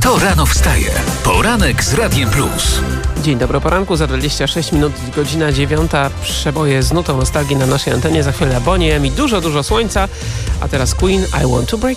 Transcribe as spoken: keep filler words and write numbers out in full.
Kto rano wstaje? Poranek z Radiem Plus. Dzień dobry, poranku, za dwadzieścia sześć minut, godzina dziewiąta. Przeboje z nutą nostalgii na naszej antenie. Za chwilę Bonnie M i dużo, dużo słońca. A teraz Queen, I Want to Break